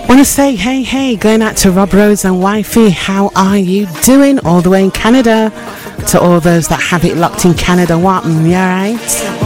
Want to say hey, going out to Rob Rose and Wifey. How are you doing? All the way in Canada. To all those that have it locked in Canada, what? You alright?